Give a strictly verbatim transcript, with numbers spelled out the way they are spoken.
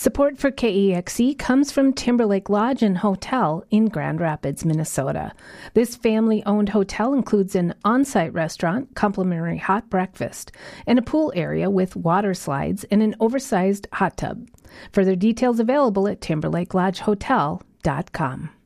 Support for K E X E comes from Timberlake Lodge and Hotel in Grand Rapids, Minnesota. This family-owned hotel includes an on-site restaurant, complimentary hot breakfast, and a pool area with water slides and an oversized hot tub. Further details available at timberlake lodge hotel dot com.